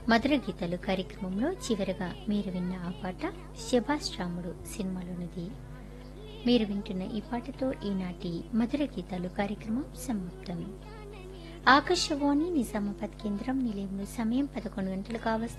మధుర గీతాలు కార్యక్రమంలో చివరగా మీరు విన్న ఆ పాట శభాష్ రాముడు సినిమాలోనిది. మీరు వింటున్న ఈ పాటతో ఈనాటి మధుర గీతాలు కార్యక్రమం సమాప్తం. ఆకాశవాణి నిజామాబాద్ కేంద్రం నిలయంలో సమయం 11 గంటలు కావస్తుంది.